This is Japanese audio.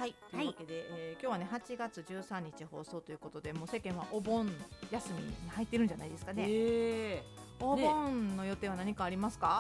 はいというわけで、今日はね8月13日放送ということで、もう世間はお盆休みに入ってるんじゃないですかね。お盆の予定は何かありますか？